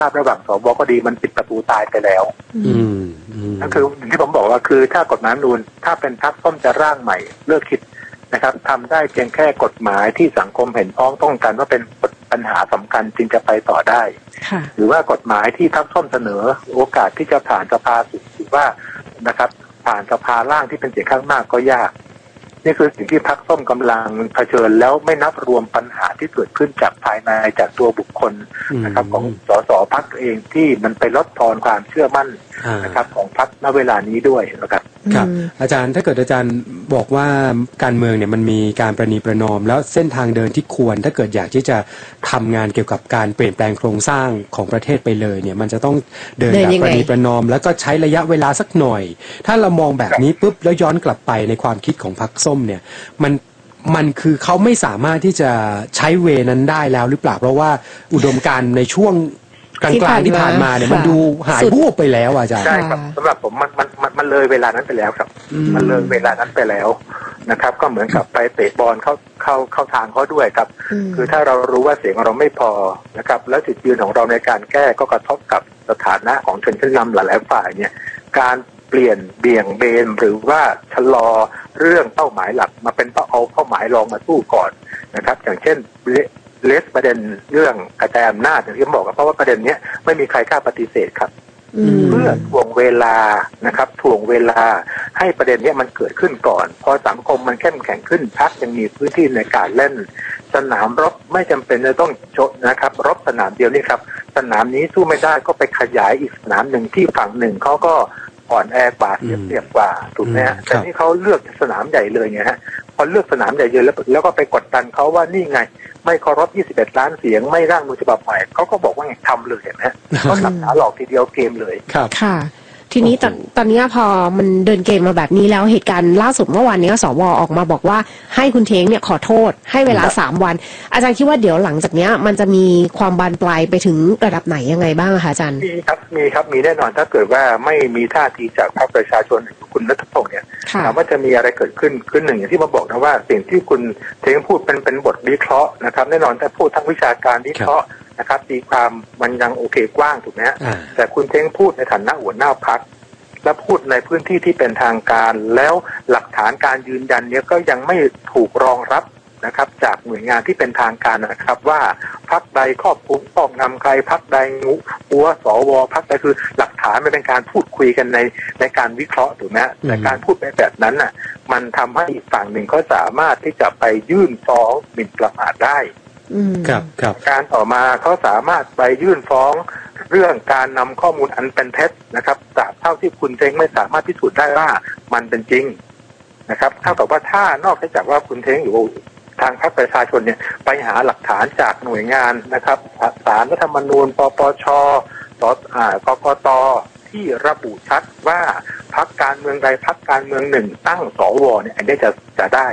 าพระหว่างสวก็ดีมันปิดประตูตายไปแล้วนั่นคืออย่างที่ผมบอกว่าคือถ้ากฎหมายนูนถ้าเป็นพรรคส้มจะร่างใหม่เลิกคิดนะครับทำได้เพียงแค่กฎหมายที่สังคมเห็นพ้องต้องกันว่าเป็นปัญหาสำคัญจึงจะไปต่อได้หรือว่ากฎหมายที่พรรคส้มเสนอโอกาสที่จะผ่านสภาสูงหรือว่านะครับผ่านสภาล่างที่เป็นเสียงข้างมากก็ยากนี่คือสิ่งที่พรรคส้มกำลังเผชิญแล้วไม่นับรวมปัญหาที่เกิดขึ้นจากภายในจากตัวบุคคลนะครับของสสพรรคเองที่มันไปลดทอนความเชื่อมั่นนะครับของพรรคณเวลานี้ด้วยนะครับครับอาจารย์ถ้าเกิดอาจารย์บอกว่าการเมืองเนี่ยมันมีการประนีประนอมแล้วเส้นทางเดินที่ควรถ้าเกิดอยากที่จะทำงานเกี่ยวกับการเปลี่ยนแปลงโครงสร้างของประเทศไปเลยเนี่ยมันจะต้องเดินแบบประนีประนอมแล้วก็ใช้ระยะเวลาสักหน่อยถ้าเรามองแบบนี้ปุ๊บแล้วย้อนกลับไปในความคิดของพรรคส้มเนี่ยมันคือเขาไม่สามารถที่จะใช้เวนั้นได้แล้วหรือเปล่าเพราะว่าอุดมการณ์ในช่วงกลางๆที่ผ่านมาเนี่ยมันดูหายวูบไปแล้วอาจารย์ใช่ครับสำหรับผมมันเลยเวลานั้นไปแล้วครับมันเลยเวลานั้นไปแล้วนะครับก็เหมือนกับไปเตะบอลเข้าทางเขาด้วยครับคือถ้าเรารู้ว่าเสียงเราไม่พอนะครับแล้วจุดยืนของเราในการแก้ก็กระทบกับสถานะของชนชั้นนำหลายๆฝ่ายเนี่ยการเปลี่ยนเบี่ยงเบนหรือว่าชะลอเรื่องเป้าหมายหลักมาเป็นเอาเป้าหมายรองมาสู้ก่อนนะครับอย่างเช่นเลสประเด็นเรื่องกระจายอำนาจอย่างที่ผมบอกเพราะว่าประเด็นนี้ไม่มีใครกล้าปฏิเสธครับเพื่อถ่วงเวลานะครับถ่วงเวลาให้ประเด็นนี้มันเกิดขึ้นก่อนพอสังคมมันเข้มแข็งขึ้นพรรคยังมีพื้นที่ในการเล่นสนามรบไม่จำเป็นจะต้องโชว์นะครับรบสนามเดียวนี่ครับสนามนี้สู้ไม่ได้ก็ไปขยายอีกสนามหนึ่งที่ฝั่งหนึ่งเขาก็อ่อนแอกว่าเสียบกว่าถูกไหมฮะแต่นี่เขาเลือกสนามใหญ่เลยไงฮะพอเลือกสนามใหญ่เลยแล้วก็ไปกดดันเขาว่านี่ไงไม่เคารพ21 ล้านเสียงไม่ร่างรัฐธรรมนูญฉบับใหม่เขาก็บอกว่าไงทำเลยเห็นไหมเขาหลับตาหลอกทีเดียวเกมเลยค่ะทีนี้ตอนนี้พอมันเดินเกมมาแบบนี้แล้วเหตุการณ์ล่าสุดเมื่อวานนี้สวออกมาบอกว่าให้คุณเท้งเนี่ยขอโทษให้เวลา3 วันอาจารย์คิดว่าเดี๋ยวหลังจากนี้มันจะมีความบานปลายไปถึงระดับไหนยังไงบ้างคะอาจารย์มีแน่นอนถ้าเกิดว่าไม่มีท่าทีจากพรรคประชาชนคุณณัฐพงศ์เนี่ยถามว่าจะมีอะไรเกิดขึ้นหนึ่งอย่างที่มาบอกนะว่าสิ่งที่คุณเท้งพูดเป็นบทวิเคราะห์นะครับแน่นอนถ้าพูดทั้งวิชาการวิเคราะห์นะครับตีความมันยังโอเคกว้างถูกไหมฮะแต่คุณเท้งพูดในฐานะหัวหน้าพรรคและพูดในพื้นที่ที่เป็นทางการแล้วหลักฐานการยืนยันเนี้ยก็ยังไม่ถูกรองรับนะครับจากหน่วยงานที่เป็นทางการนะครับว่าพรรคใดครอบคลุมต้องนำใครพรรคใดหัวสวพรรคใดคือหลักฐานมันเป็นการพูดคุยกันในการวิเคราะห์ถูกไหมแต่การพูดแบบนั้นน่ะมันทำให้อีกฝั่งหนึ่งเขาสามารถที่จะไปยื่นฟ้องหมิ่นประมาทได้ครับการต่อมาเขาสามารถไปยื่นฟ้องเรื่องการนำข้อมูลอันเป็นเท็จนะครับจากเท่าที่คุณเท้งไม่สามารถพิสูจน์ได้ว่ามันเป็นจริงนะครับเท่ากับว่าถ้านอกจากว่าคุณเท้งหรือทางพรรคประชาชนเนี่ยไปหาหลักฐานจากหน่วยงานนะครับศาลรัฐธรรมนูญปปชกกตที่ระบุชัดว่าพรรคการเมืองใดพรรคการเมืองหนึ่งตั้งสวเนี่ยอันนี้จะได้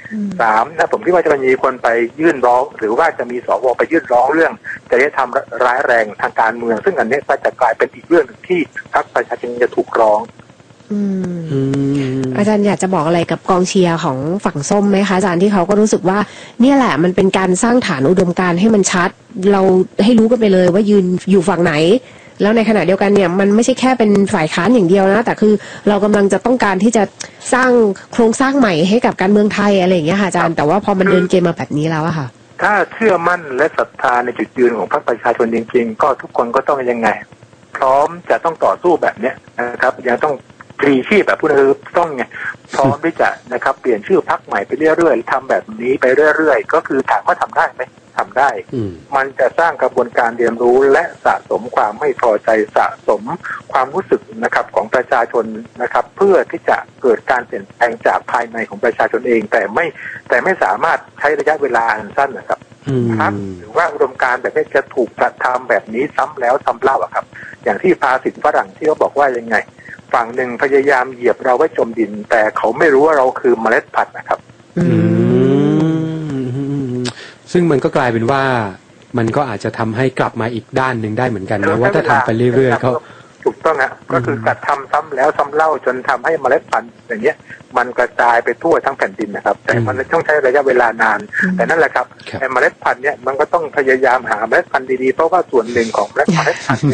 3นะผมคิดว่าจะมีคนไปยื่นร้องหรือว่าจะมีสวไปยื่นร้องเรื่องจริยธรรมร้ายแรงทางการเมืองซึ่งอันนี้ก็จะกลายเป็นอีกเรื่องนึงที่พรรคประชาชนจะถูกร้องอาจารย์อยากจะบอกอะไรกับกองเชียร์ของฝั่งส้มไหมคะอาจารย์ที่เขาก็รู้สึกว่าเนี่ยแหละมันเป็นการสร้างฐานอุดมการณ์ให้มันชัดเราให้รู้กันไปเลยว่ายืนอยู่ฝั่งไหนแล้วในขณะเดียวกันเนี่ยมันไม่ใช่แค่เป็นฝ่ายค้านอย่างเดียวนะแต่คือเรากำลังจะต้องการที่จะสร้างโครงสร้างใหม่ให้กับการเมืองไทยอะไรอย่างเงี้ยค่ะอาจารย์แต่ว่าพอมันเดินเกมมาแบบนี้แล้วอะค่ะถ้าเชื่อมั่นและศรัทธาในจุดยืนของพรรคประชาชนจริงๆก็ทุกคนก็ต้องยังไงพร้อมจะต้องต่อสู้แบบเนี้ยนะครับยังต้องพลีชีพแบบผู้นั้นต้องไงพร้อมที่จะนะครับเปลี่ยนชื่อพรรคใหม่ไปเรื่อยๆทำแบบนี้ไปเรื่อยๆก็คือถามว่าทำได้ไหมทำได้มันจะสร้างกระบวนการเรียนรู้และสะสมความไม่พอใจสะสมความรู้สึกนะครับของประชาชนนะครับเพื่อที่จะเกิดการเปลี่ยนแปลงจากภายในของประชาชนเองแต่ไม่สามารถใช้ระยะเวลาอันสั้นนะครับครับหรือว่าอุดมการณ์แบบนี้จะถูกกระทำแบบนี้ซ้ำแล้วซ้ำเล่าครับอย่างที่ภาษิตฝรั่งที่เขาบอกว่ายังไงฝั่งหนึ่งพยายามเหยียบเราไว้จมดินแต่เขาไม่รู้ว่าเราคือเมล็ดพันธุ์นะครับซึ่งมันก็กลายเป็นว่ามันก็อาจจะทำให้กลับมาอีกด้านหนึ่งได้เหมือนกันนะว่าถ้าทำไปเรื่อยๆเขาถูกต้องก็คือกระทำซ้ำแล้วซ้ำเล่าจนทำให้เมล็ดพันธุ์อย่างเงี้ยมันกระจายไปทั่วทั้งแผ่นดินนะครับแต่มันต้องใช้ระยะเวลานานแต่นั่นแหละครับไอ้เมล็ดพันธุ์เนี้ยมันก็ต้องพยายามหาเมล็ดพันธุ์ดีๆเพราะว่าส่วนหนึ่งของเมล็ดพันธุ์